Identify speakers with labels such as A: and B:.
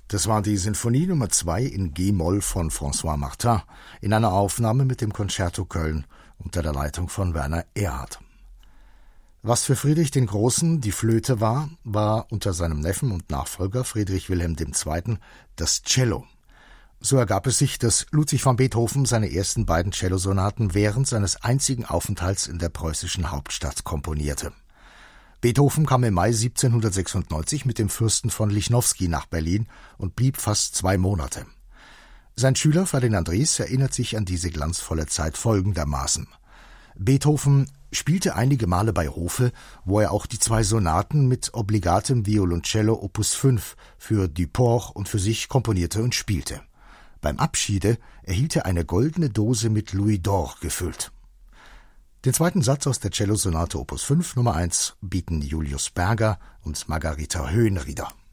A: Das war die Sinfonie Nummer 2 in G-Moll von François Martin in einer Aufnahme mit dem Concerto Köln unter der Leitung von Werner Erhard. Was für Friedrich den Großen die Flöte war, war unter seinem Neffen und Nachfolger Friedrich Wilhelm II. Das Cello. So ergab es sich, dass Ludwig van Beethoven seine ersten beiden Cellosonaten während seines einzigen Aufenthalts in der preußischen Hauptstadt komponierte. Beethoven kam im Mai 1796 mit dem Fürsten von Lichnowsky nach Berlin und blieb fast 2 Monate. Sein Schüler Ferdinand Ries erinnert sich an diese glanzvolle Zeit folgendermaßen: Beethoven spielte einige Male bei Hofe, wo er auch die 2 Sonaten mit obligatem Violoncello Opus 5 für Duport und für sich komponierte und spielte. Beim Abschiede erhielt er eine goldene Dose mit Louis d'Or gefüllt. Den zweiten Satz aus der Cellosonate Opus 5 Nummer 1 bieten Julius Berger und Margarita Höhenrieder.